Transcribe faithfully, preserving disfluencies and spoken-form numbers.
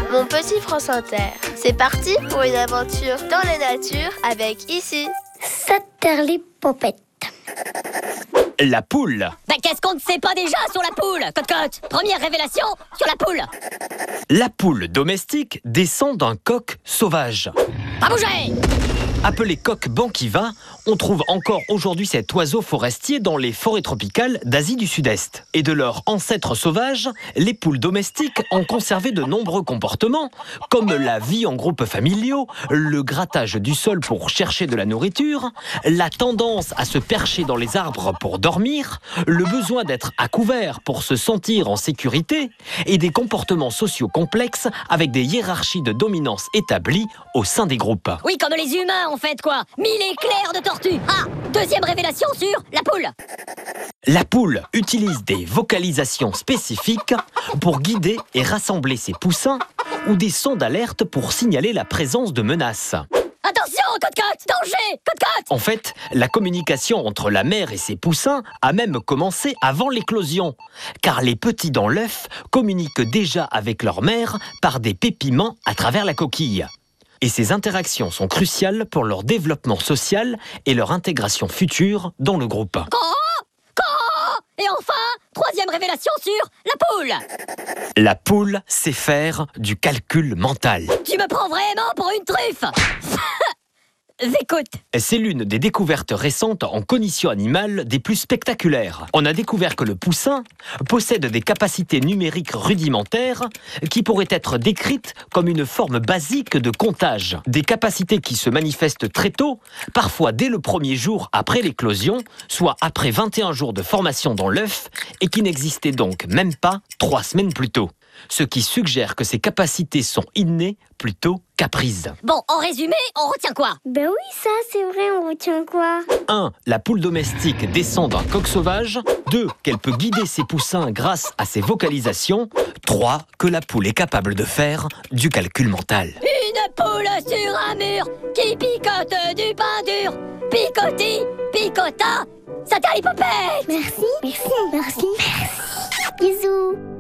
mon petit France Inter. C'est parti pour une aventure dans la nature avec ici Saterlipopette. La poule. Ben qu'est-ce qu'on ne sait pas déjà sur la poule, Cote-Cote? Première révélation sur la poule. La poule domestique descend d'un coq sauvage. Pas bouger! Appelé coq banquiva, on trouve encore aujourd'hui cet oiseau forestier dans les forêts tropicales d'Asie du Sud-Est. Et de leurs ancêtres sauvages, les poules domestiques ont conservé de nombreux comportements, comme la vie en groupes familiaux, le grattage du sol pour chercher de la nourriture, la tendance à se percher dans les arbres pour dormir, le besoin d'être à couvert pour se sentir en sécurité, et des comportements sociaux complexes avec des hiérarchies de dominance établies au sein des groupes. Oui, comme les humains en fait quoi. Mille éclairs de tortue. Ah, deuxième révélation sur la poule. La poule utilise des vocalisations spécifiques pour guider et rassembler ses poussins ou des sons d'alerte pour signaler la présence de menaces. Attention, Cote-Cote, danger, Cote-Cote. En fait, la communication entre la mère et ses poussins a même commencé avant l'éclosion, car les petits dans l'œuf communiquent déjà avec leur mère par des pépiments à travers la coquille. Et ces interactions sont cruciales pour leur développement social et leur intégration future dans le groupe. Quand Quand Et enfin, troisième révélation sur la poule. La poule sait faire du calcul mental. Tu me prends vraiment pour une truffe. Écoute. C'est l'une des découvertes récentes en cognition animale des plus spectaculaires. On a découvert que le poussin possède des capacités numériques rudimentaires qui pourraient être décrites comme une forme basique de comptage. Des capacités qui se manifestent très tôt, parfois dès le premier jour après l'éclosion, soit après vingt et un jours de formation dans l'œuf, et qui n'existaient donc même pas trois semaines plus tôt. Ce qui suggère que ces capacités sont innées plutôt qu'apprises. Bon, en résumé, on retient quoi? Ben oui, ça c'est vrai, on retient quoi? un. La poule domestique descend d'un coq sauvage. deux. Qu'elle peut guider ses poussins grâce à ses vocalisations. trois. Que la poule est capable de faire du calcul mental. Une poule sur un mur qui picote du pain dur. Picoti, picota, Saterlipopette. Merci, merci, merci, merci. Bisous.